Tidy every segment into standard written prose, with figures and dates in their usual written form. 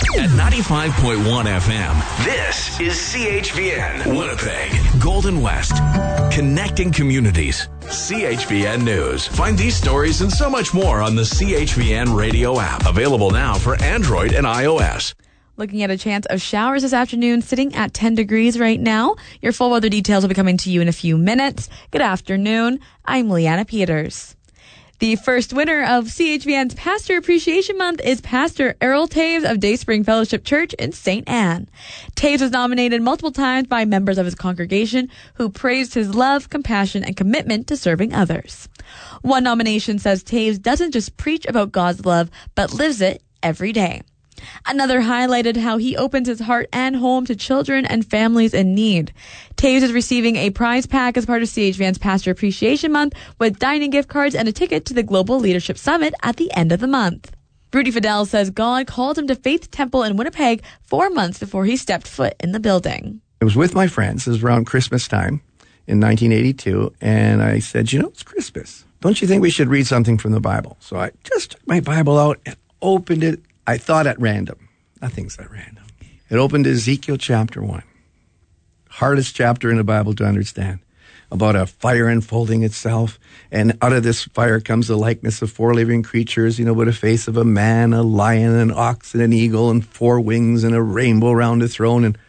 At 95.1 FM, this is CHVN, Winnipeg, Golden West, connecting communities. CHVN News. Find these stories and so much more on the CHVN radio app. Available now for Android and iOS. Looking at a chance of showers this afternoon, sitting at 10 degrees right now. Your full weather details will be coming to you in a few minutes. Good afternoon. I'm Leanna Peters. The first winner of CHVN's Pastor Appreciation Month is Pastor Errol Taves of Dayspring Fellowship Church in St. Anne. Taves was nominated multiple times by members of his congregation who praised his love, compassion, and commitment to serving others. One nomination says Taves doesn't just preach about God's love, but lives it every day. Another highlighted how he opens his heart and home to children and families in need. Taves is receiving a prize pack as part of CHVN's Pastor Appreciation Month with dining gift cards and a ticket to the Global Leadership Summit at the end of the month. Rudy Fidel says God called him to Faith Temple in Winnipeg 4 months before he stepped foot in the building. I was with my friends. It was around Christmas time in 1982, and I said, it's Christmas. Don't you think we should read something from the Bible? So I just took my Bible out and opened it. I thought at random. Nothing's at random. It opened Ezekiel chapter 1. Hardest chapter in the Bible to understand. About a fire unfolding itself. And out of this fire comes the likeness of 4 living creatures, with a face of a man, a lion, an ox, and an eagle, and 4 wings, and a rainbow around the throne. And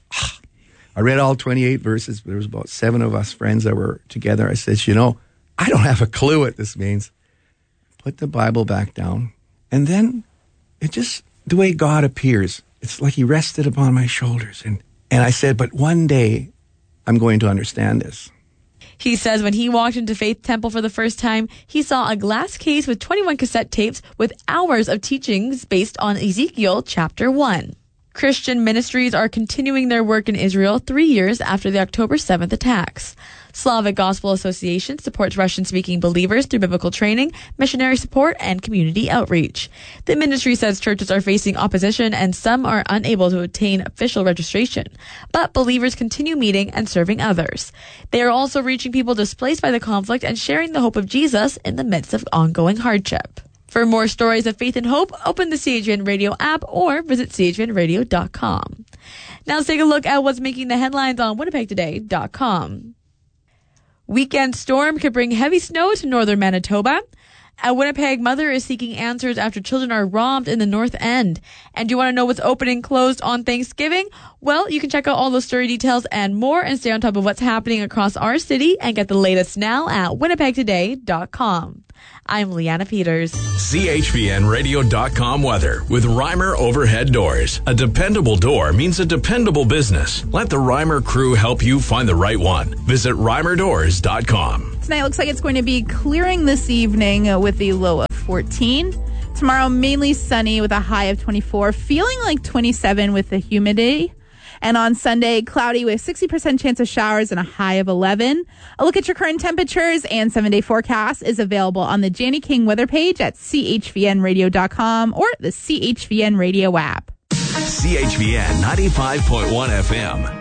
I read all 28 verses. There was about 7 of us friends that were together. I said, I don't have a clue what this means. Put the Bible back down. And then it just, the way God appears, it's like he rested upon my shoulders. And I said, but one day I'm going to understand this. He says when he walked into Faith Temple for the first time, he saw a glass case with 21 cassette tapes with hours of teachings based on Ezekiel chapter 1. Christian ministries are continuing their work in Israel 3 years after the October 7th attacks. Slavic Gospel Association supports Russian-speaking believers through biblical training, missionary support, and community outreach. The ministry says churches are facing opposition and some are unable to obtain official registration. But believers continue meeting and serving others. They are also reaching people displaced by the conflict and sharing the hope of Jesus in the midst of ongoing hardship. For more stories of faith and hope, open the CHVN Radio app or visit chvnradio.com. Now let's take a look at what's making the headlines on winnipegtoday.com. Weekend storm could bring heavy snow to northern Manitoba. A Winnipeg mother is seeking answers after children are robbed in the North End. And do you want to know what's open and closed on Thanksgiving? Well, you can check out all those story details and more and stay on top of what's happening across our city and get the latest now at winnipegtoday.com. I'm Leanna Peters. CHVNradio.com weather with Reimer Overhead Doors. A dependable door means a dependable business. Let the Reimer crew help you find the right one. Visit reimerdoors.com. Tonight looks like it's going to be clearing this evening with a low of 14. Tomorrow, mainly sunny with a high of 24, feeling like 27 with the humidity. And on Sunday, cloudy with 60% chance of showers and a high of 11. A look at your current temperatures and 7-day forecast is available on the Janie King weather page at chvnradio.com or the CHVN radio app. CHVN 95.1 FM.